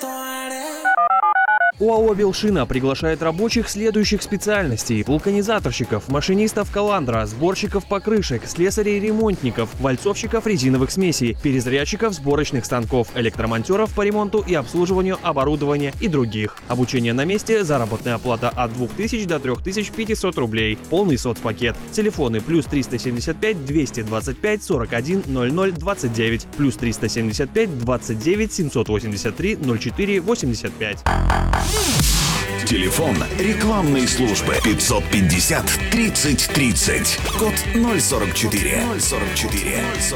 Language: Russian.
ОАО «Белшина» приглашает рабочих следующих специальностей: вулканизаторщиков, машинистов каландра, сборщиков покрышек, слесарей-ремонтников, вальцовщиков резиновых смесей, перезарядчиков сборочных станков, электромонтеров по ремонту и обслуживанию оборудования и других. Обучение на месте, заработная плата от 2000 до 3500 рублей. Полный соцпакет. Телефоны +375 225 41 00 29, +375 29 783 04 85. Телефон рекламной службы 550 30 30, код 044.